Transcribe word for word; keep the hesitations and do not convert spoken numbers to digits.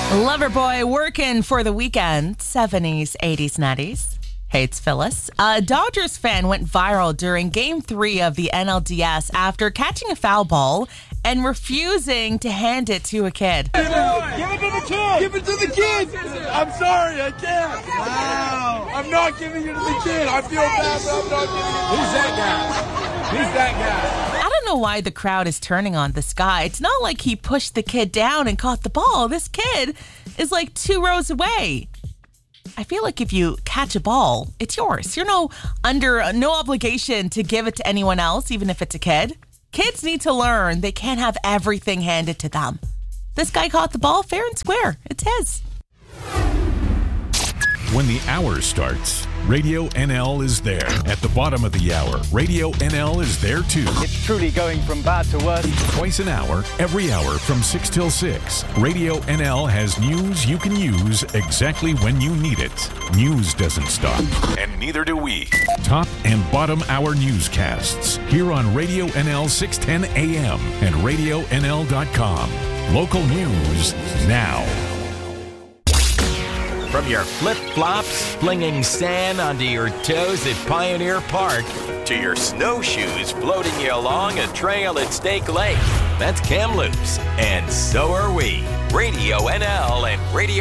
Loverboy working for the weekend, seventies, eighties, nineties. Hey, it's Phyllis. A Dodgers fan went viral during Game three of the N L D S after catching a foul ball and refusing to hand it to a kid. Give it, give it to the kid! Give it to the kid! I'm sorry, I can't. Wow. I'm not giving it to the kid. I feel bad, but I'm not giving it. Who's that guy? Who's that guy? I don't know why the crowd is turning on this guy. It's not like he pushed the kid down and caught the ball. This kid is like two rows away. I feel like if you catch a ball, it's yours. You're no under no obligation to give it to anyone else, even if it's a kid. Kids need to learn they can't have everything handed to them. This guy caught the ball fair and square. It's his. When the hour starts, Radio N L is there. At the bottom of the hour, Radio N L is there too. It's truly going from bad to worse. Twice an hour, every hour from six till six. Radio N L has news you can use exactly when you need it. News doesn't stop, and neither do we. Top and bottom hour newscasts here on Radio N L six ten A M and radio N L dot com. Local news now. From your flip-flops, flinging sand onto your toes at Pioneer Park, to your snowshoes floating you along a trail at Stake Lake. That's Kamloops, and so are we. Radio N L and Radio